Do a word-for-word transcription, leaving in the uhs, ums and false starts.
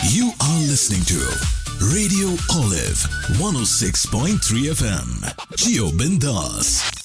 You are listening to Radio Olive one oh six point three F M. Geo Bindas.